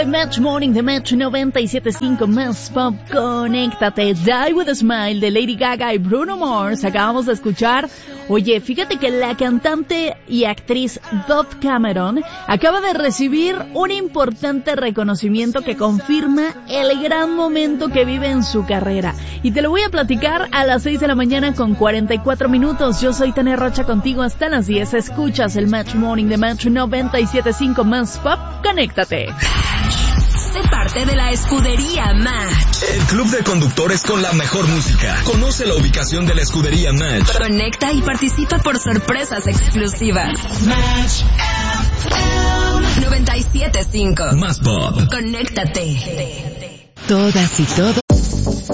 The Match Morning, The Match 97.5 más pop. Conéctate. Die with a Smile de Lady Gaga y Bruno Mars. Acabamos de escuchar. Oye, fíjate que la cantante y actriz Dove Cameron acaba de recibir un importante reconocimiento que confirma el gran momento que vive en su carrera. Y te lo voy a platicar a las 6 de la mañana con 44 minutos. Yo soy Tania Rocha contigo hasta las 10. Escuchas el Match Morning de Match 97.5 más pop. Conéctate. Sé parte de la escudería Match. El club de conductores con la mejor música. Conoce la ubicación de la escudería Match. Conecta y participa por sorpresas exclusivas. Match 97.5 más pop. Conéctate. Todas y todos